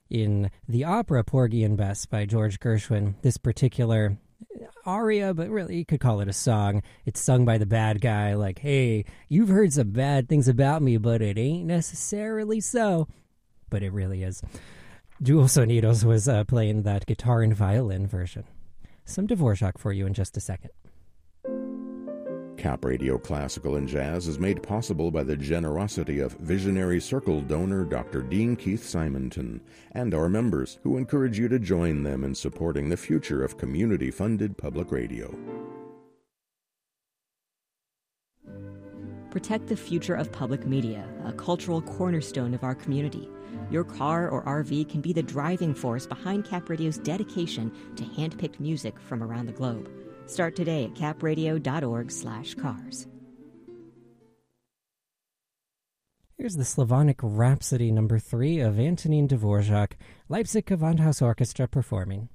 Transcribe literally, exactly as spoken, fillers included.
In the opera Porgy and Bess by George Gershwin, this particular aria, but really you could call it a song, it's sung by the bad guy, like, hey, you've heard some bad things about me, but it ain't necessarily so. But it really is. Jewel Sonidos was uh, playing that guitar and violin version. Some Dvorak for you in just a second. Cap Radio Classical and Jazz is made possible by the generosity of Visionary Circle donor Doctor Dean Keith Simonton and our members, who encourage you to join them in supporting the future of community-funded public radio. Protect the future of public media, a cultural cornerstone of our community. Your car or R V can be the driving force behind Cap Radio's dedication to hand-picked music from around the globe. Start today at capradio.org slash cars. Here's the Slavonic Rhapsody number three of Antonin Dvorak, Leipzig Gewandhaus Orchestra performing.